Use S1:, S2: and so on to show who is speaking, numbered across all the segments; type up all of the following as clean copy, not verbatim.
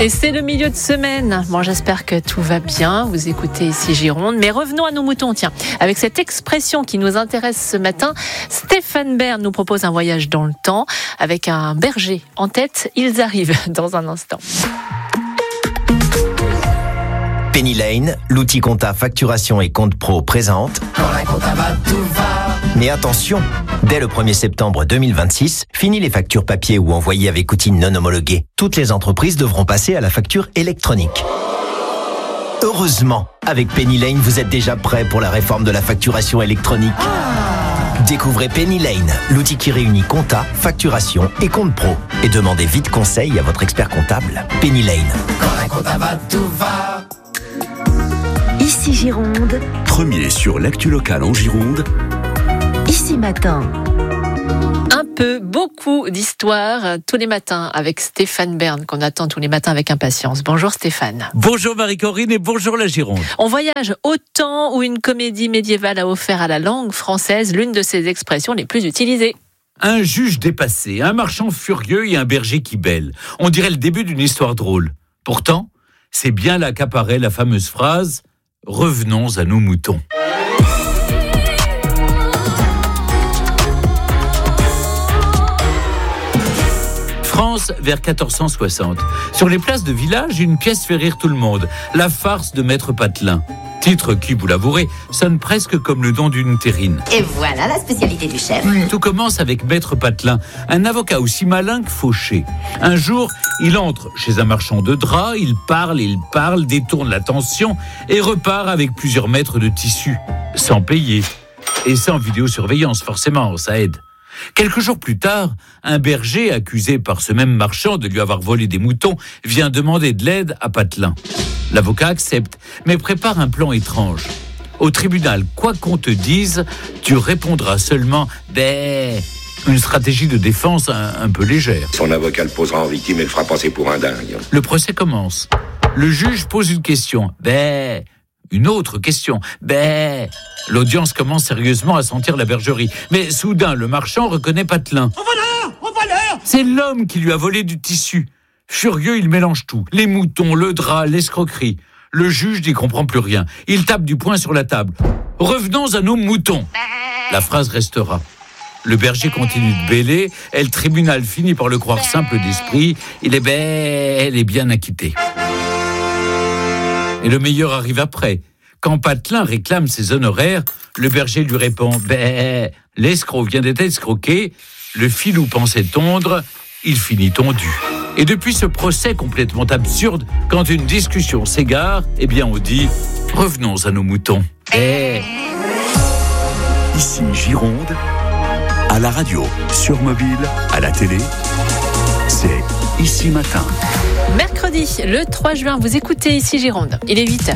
S1: Et c'est le milieu de semaine. Bon, j'espère que tout va bien. Vous écoutez ici Gironde. Mais revenons à nos moutons, tiens. Avec cette expression qui nous intéresse ce matin, Stéphane Bern nous propose un voyage dans le temps. Avec un berger en tête, ils arrivent dans un instant.
S2: Penny Lane, l'outil compta facturation et compte pro présente. Quand la compta va, tout va. Mais attention, dès le 1er septembre 2026, fini les factures papier ou envoyées avec outils non homologués. Toutes les entreprises devront passer à la facture électronique. Heureusement, avec Penny Lane, vous êtes déjà prêt pour la réforme de la facturation électronique. Découvrez Penny Lane, l'outil qui réunit compta, facturation et compte pro. Et demandez vite conseil à votre expert comptable. Penny Lane. Quand la compta va, tout va.
S3: Ici Gironde.
S4: Premier sur l'actu locale en Gironde.
S3: Ici Matin.
S1: Un peu, beaucoup d'histoires tous les matins avec Stéphane Bern, qu'on attend tous les matins avec impatience. Bonjour Stéphane.
S5: Bonjour Marie-Corinne et bonjour la Gironde.
S1: On voyage au temps où une comédie médiévale a offert à la langue française l'une de ses expressions les plus utilisées.
S5: Un juge dépassé, un marchand furieux et un berger qui bêle. On dirait le début d'une histoire drôle. Pourtant, c'est bien là qu'apparaît la fameuse phrase « Revenons à nos moutons ». France, vers 1460. Sur les places de village, une pièce fait rire tout le monde. La farce de Maître Patelin. Titre qui, vous l'avouerez, sonne presque comme le nom d'une terrine.
S6: Et voilà la spécialité du chef.
S5: Tout commence avec Maître Patelin, un avocat aussi malin que fauché. Un jour, il entre chez un marchand de draps, il parle, détourne l'attention et repart avec plusieurs mètres de tissu, sans payer. Et sans vidéosurveillance, forcément, ça aide. Quelques jours plus tard, un berger, accusé par ce même marchand de lui avoir volé des moutons, vient demander de l'aide à Patelin. L'avocat accepte, mais prépare un plan étrange. Au tribunal, quoi qu'on te dise, tu répondras seulement « Bé ». Une stratégie de défense un peu légère.
S7: Son avocat le posera en victime et le fera passer pour un dingue.
S5: Le procès commence. Le juge pose une question. Bé. Une autre question. Bé. L'audience commence sérieusement à sentir la bergerie. Mais soudain, le marchand reconnaît Patelin. Au voleur ! C'est l'homme qui lui a volé du tissu. Furieux, il mélange tout. Les moutons, le drap, l'escroquerie. Le juge n'y comprend plus rien. Il tape du poing sur la table. Revenons à nos moutons. La phrase restera. Le berger continue de bêler et le tribunal finit par le croire simple d'esprit. Il est bel et bien acquitté. Et le meilleur arrive après. Quand Patelin réclame ses honoraires, le berger lui répond « L'escroc vient d'être escroqué, le filou pensait tondre, il finit tondu. » Et depuis ce procès complètement absurde, quand une discussion s'égare, eh bien on dit « Revenons à nos moutons. »
S4: Ici Gironde, à la radio, sur mobile, à la télé, c'est Ici Matin.
S1: Mercredi, le 3 juin, vous écoutez ici Gironde. Il est 8h.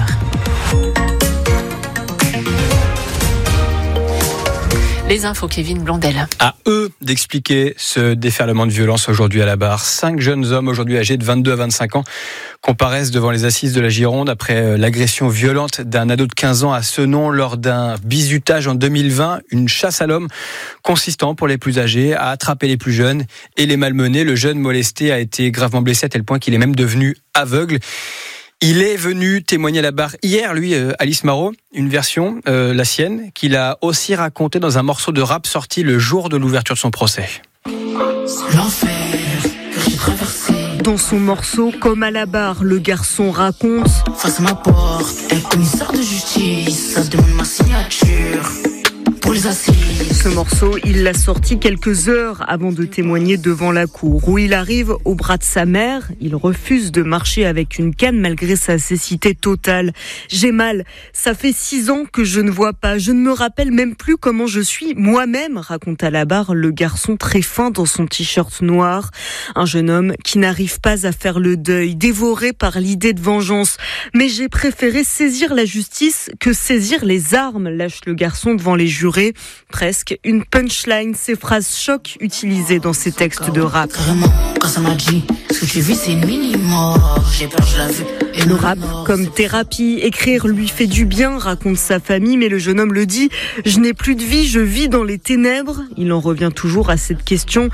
S1: Les infos, Kevin Blondel.
S8: À eux d'expliquer ce déferlement de violence aujourd'hui à la barre. 5 jeunes hommes aujourd'hui âgés de 22 à 25 ans comparaissent devant les assises de la Gironde après l'agression violente d'un ado de 15 ans à Senon lors d'un bizutage en 2020. Une chasse à l'homme consistant pour les plus âgés à attraper les plus jeunes et les malmener. Le jeune molesté a été gravement blessé à tel point qu'il est même devenu aveugle. Il est venu témoigner à la barre hier, lui, Alice Marot, une version, la sienne, qu'il a aussi racontée dans un morceau de rap sorti le jour de l'ouverture de son procès.
S9: L'enfer que j'ai traversé.
S10: Dans son morceau, comme à la barre, le garçon raconte.
S9: Face à ma porte, un commissaire de justice, ça demande ma signature. Pour les assises.
S10: Ce morceau, il l'a sorti quelques heures avant de témoigner devant la cour, où il arrive au bras de sa mère. Il refuse de marcher avec une canne malgré sa cécité totale. J'ai mal. Ça fait 6 ans que je ne vois pas. Je ne me rappelle même plus comment je suis moi-même, raconte à la barre le garçon très fin dans son t-shirt noir. Un jeune homme qui n'arrive pas à faire le deuil, dévoré par l'idée de vengeance. Mais j'ai préféré saisir la justice que saisir les armes, lâche le garçon devant les jurés. Presque une punchline, ces phrases choc utilisées dans ses textes de rap.
S9: Quand ça m'a dit, ce que tu vis c'est une mini-mort, j'ai peur, je l'ai vu.
S10: Le rap comme thérapie, écrire lui fait du bien, raconte sa famille, mais le jeune homme le dit, je n'ai plus de vie, je vis dans les ténèbres. Il en revient toujours à cette question,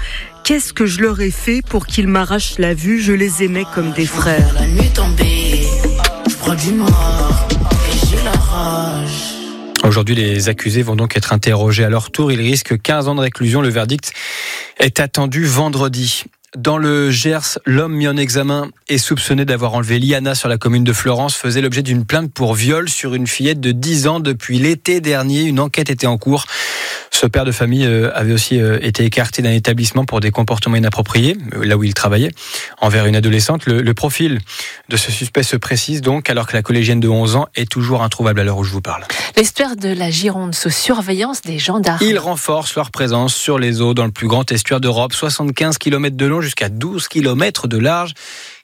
S10: qu'est-ce que je leur ai fait pour qu'ils m'arrachent la vue? Je les aimais comme des frères.
S9: La nuit tombée, je prends du noir et j'ai la rage.
S8: Aujourd'hui, les accusés vont donc être interrogés à leur tour. Ils risquent 15 ans de réclusion. Le verdict est attendu vendredi. Dans le Gers, l'homme mis en examen est soupçonné d'avoir enlevé Liana sur la commune de Florence, faisait l'objet d'une plainte pour viol sur une fillette de 10 ans depuis l'été dernier. Une enquête était en cours. Ce père de famille avait aussi été écarté d'un établissement pour des comportements inappropriés, là où il travaillait, envers une adolescente. Le profil de ce suspect se précise donc, alors que la collégienne de 11 ans est toujours introuvable à l'heure où je vous parle.
S1: L'estuaire de la Gironde sous surveillance des gendarmes.
S8: Ils renforcent leur présence sur les eaux dans le plus grand estuaire d'Europe, 75 km de long jusqu'à 12 km de large.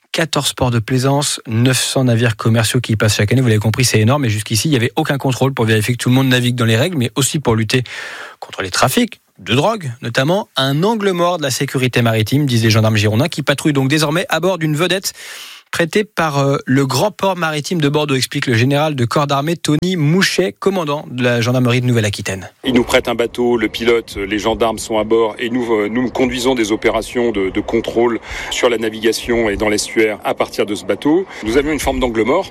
S8: 14 ports de plaisance, 900 navires commerciaux qui y passent chaque année. Vous l'avez compris, c'est énorme. Et jusqu'ici, il n'y avait aucun contrôle pour vérifier que tout le monde navigue dans les règles, mais aussi pour lutter contre les trafics de drogue, notamment un angle mort de la sécurité maritime, disent les gendarmes girondins, qui patrouillent donc désormais à bord d'une vedette prêté par le grand port maritime de Bordeaux, explique le général de corps d'armée Tony Mouchet, commandant de la gendarmerie de Nouvelle-Aquitaine.
S11: Il nous prête un bateau, le pilote, les gendarmes sont à bord et nous conduisons des opérations de contrôle sur la navigation et dans l'estuaire à partir de ce bateau. Nous avions une forme d'angle mort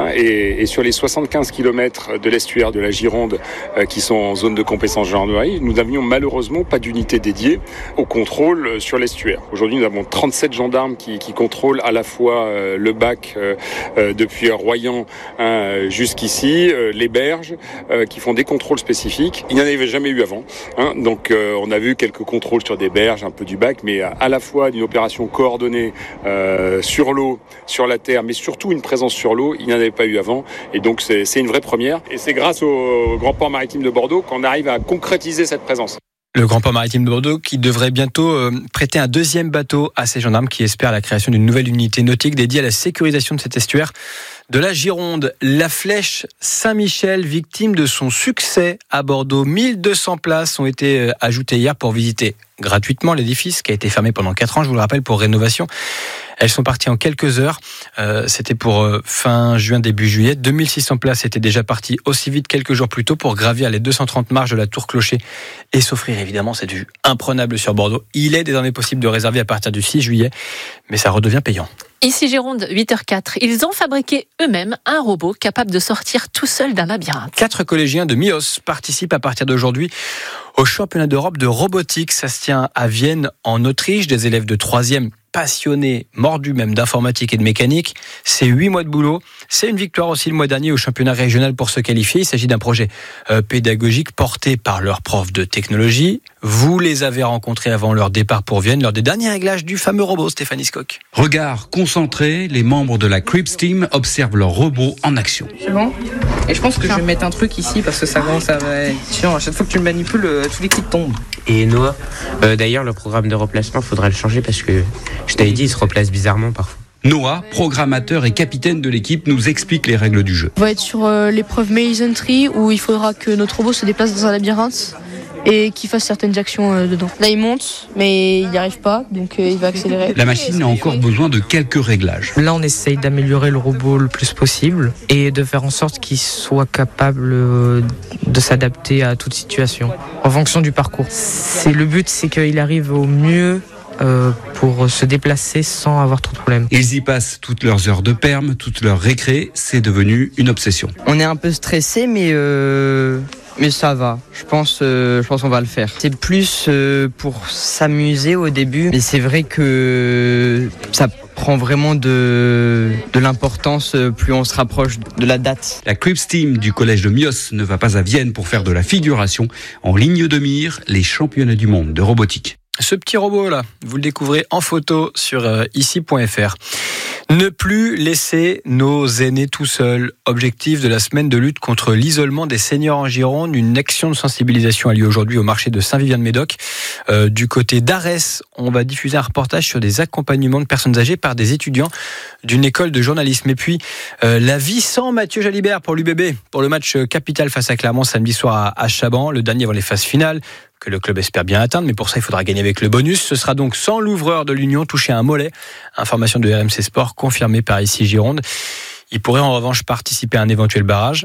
S11: et sur les 75 km de l'estuaire de la Gironde qui sont en zone de compétence gendarmerie, nous n'avions malheureusement pas d'unité dédiée au contrôle sur l'estuaire. Aujourd'hui, nous avons 37 gendarmes qui contrôlent à la fois le bac depuis Royan jusqu'ici, les berges qui font des contrôles spécifiques. Il n'y en avait jamais eu avant. Donc on a vu quelques contrôles sur des berges, un peu du bac, mais à la fois d'une opération coordonnée sur l'eau, sur la terre, mais surtout une présence sur l'eau, il n'y en avait pas eu avant. Et donc c'est une vraie première. Et c'est grâce au Grand Port Maritime de Bordeaux qu'on arrive à concrétiser cette présence.
S8: Le Grand Port Maritime de Bordeaux qui devrait bientôt prêter un deuxième bateau à ces gendarmes qui espèrent la création d'une nouvelle unité nautique dédiée à la sécurisation de cet estuaire de la Gironde. La Flèche Saint-Michel, victime de son succès à Bordeaux. 1200 places ont été ajoutées hier pour visiter gratuitement l'édifice qui a été fermé pendant 4 ans, je vous le rappelle, pour rénovation. Elles sont parties en quelques heures. C'était pour fin juin, début juillet. 2600 places étaient déjà parties aussi vite quelques jours plus tôt pour gravir les 230 marches de la Tour Clocher et s'offrir évidemment cette vue imprenable sur Bordeaux. Il est désormais possible de réserver à partir du 6 juillet, mais ça redevient payant.
S1: Ici Gironde, 8h04. Ils ont fabriqué eux-mêmes un robot capable de sortir tout seul d'un labyrinthe.
S8: 4 collégiens de Mios participent à partir d'aujourd'hui au championnat d'Europe de robotique. Ça se tient à Vienne, en Autriche. Des élèves de 3e passionnés, mordus même d'informatique et de mécanique. C'est 8 mois de boulot. C'est une victoire aussi le mois dernier au championnat régional pour se qualifier. Il s'agit d'un projet pédagogique porté par leur prof de technologie. Vous les avez rencontrés avant leur départ pour Vienne, lors des derniers réglages du fameux robot, Stéphanie Skock.
S12: Regard concentré, les membres de la Crips Team observent leur robot en action.
S13: C'est bon ? Et je pense que je vais mettre un truc ici parce que ça commence à être chiant. À chaque fois que tu le manipules, tous les clics tombent.
S14: Et Noah, d'ailleurs, le programme de replacement, faudra le changer parce que je t'avais dit, il se replace bizarrement parfois.
S12: Noah, programmateur et capitaine de l'équipe, nous explique les règles du jeu.
S15: On va être sur l'épreuve Maze Entry où il faudra que notre robot se déplace dans un labyrinthe et qu'il fasse certaines actions dedans. Là, il monte, mais il n'y arrive pas, donc il va accélérer.
S12: La machine a encore besoin de quelques réglages.
S13: Là, on essaye d'améliorer le robot le plus possible et de faire en sorte qu'il soit capable de s'adapter à toute situation, en fonction du parcours. Le but, c'est qu'il arrive au mieux pour se déplacer sans avoir trop de problèmes.
S12: Ils y passent toutes leurs heures de perm, toutes leurs récré, c'est devenu une obsession.
S16: On est un peu stressé, mais ça va. Je pense qu'on va le faire. C'est plus pour s'amuser au début, mais c'est vrai que ça prend vraiment de l'importance plus on se rapproche de la date.
S12: La Crips Team du collège de Mios ne va pas à Vienne pour faire de la figuration. En ligne de mire, les championnats du monde de robotique.
S8: Ce petit robot-là, vous le découvrez en photo sur ici.fr. Ne plus laisser nos aînés tout seuls. Objectif de la semaine de lutte contre l'isolement des seniors en Gironde. Une action de sensibilisation a lieu aujourd'hui au marché de Saint-Vivien-de-Médoc. Du côté d'Arès, on va diffuser un reportage sur des accompagnements de personnes âgées par des étudiants d'une école de journalisme. Et puis, la vie sans Mathieu Jalibert pour l'UBB, pour le match capital face à Clermont samedi soir à Chaban, le dernier avant les phases finales, que le club espère bien atteindre, mais pour ça il faudra gagner avec le bonus. Ce sera donc sans l'ouvreur de l'Union touché à un mollet. Information de RMC Sport confirmée par ici Gironde. Il pourrait en revanche participer à un éventuel barrage.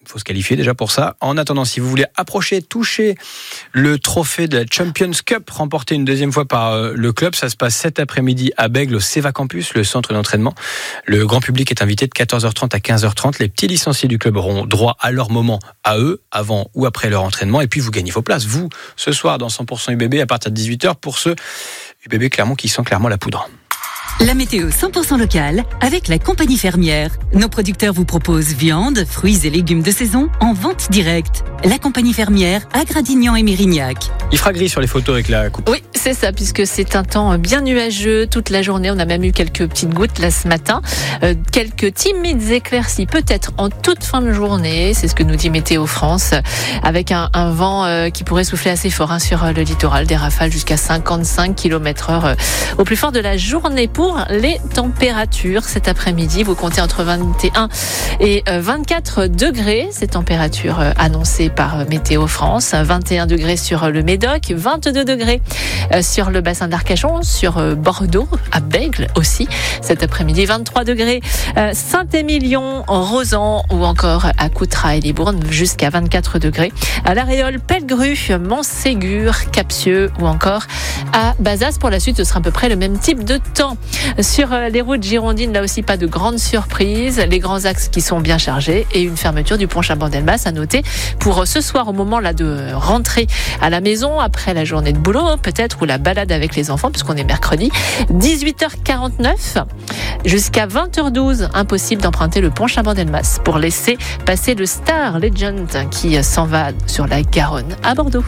S8: Il faut se qualifier déjà pour ça. En attendant, si vous voulez approcher, toucher le trophée de la Champions Cup, remporté une deuxième fois par le club, ça se passe cet après-midi à Bègles, au Seva Campus, le centre d'entraînement. Le grand public est invité de 14h30 à 15h30. Les petits licenciés du club auront droit à leur moment à eux, avant ou après leur entraînement. Et puis, vous gagnez vos places. Vous, ce soir, dans 100% UBB, à partir de 18h, pour ceux UBB Clermont qui sent clairement la poudre.
S17: La météo 100% locale avec la compagnie fermière. Nos producteurs vous proposent viande, fruits et légumes de saison en vente directe. La compagnie fermière à Gradignan et Mérignac.
S8: Il fera gris sur les photos avec la coupe.
S1: Oui, c'est ça, puisque c'est un temps bien nuageux toute la journée. On a même eu quelques petites gouttes là ce matin. Quelques timides éclaircies peut-être en toute fin de journée. C'est ce que nous dit Météo France. Avec un vent qui pourrait souffler assez fort sur le littoral. Des rafales jusqu'à 55 km/h au plus fort de la journée. Pour les températures, cet après-midi, vous comptez entre 21 et 24 degrés. Ces températures annoncées par Météo France. 21 degrés sur le Médoc, 22 degrés sur le bassin d'Arcachon, sur Bordeaux, à Bègles aussi. Cet après-midi, 23 degrés. Saint-Émilion, Rosan ou encore à Coutras et Libourne, jusqu'à 24 degrés. À La Réole, Pellegru, Montségur, Capsieux ou encore à Bazas. Pour la suite, ce sera à peu près le même type de temps. Sur les routes girondines, là aussi pas de grandes surprises. Les grands axes qui sont bien chargés et une fermeture du pont Chaban-Delmas à noter pour ce soir au moment là de rentrer à la maison après la journée de boulot peut-être, ou la balade avec les enfants puisqu'on est mercredi. 18h49 jusqu'à 20h12, impossible d'emprunter le pont Chaban-Delmas pour laisser passer le Star Legend qui s'en va sur la Garonne à Bordeaux.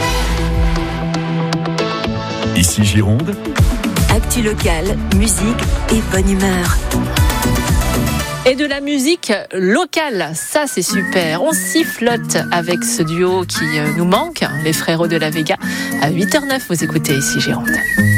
S4: Ici Gironde.
S3: Actu locale, musique et bonne humeur.
S1: Et de la musique locale, ça c'est super. On sifflote avec ce duo qui nous manque, les Frérots de la Vega. À 8h09, vous écoutez Ici Gironde.